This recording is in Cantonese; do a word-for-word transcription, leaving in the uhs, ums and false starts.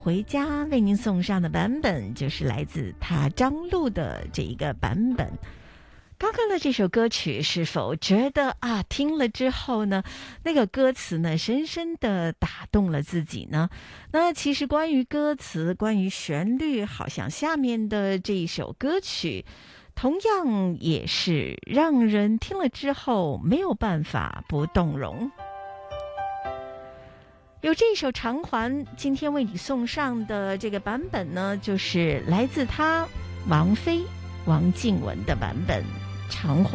回家为您送上的版本就是来自他张璐的这一个版本。刚刚的这首歌曲是否觉得啊，听了之后呢，那个歌词呢深深的打动了自己呢？那其实关于歌词，关于旋律，好像下面的这一首歌曲同样也是让人听了之后没有办法不动容。有这首偿还，今天为你送上的这个版本呢，就是来自他王菲王静雯的版本偿还。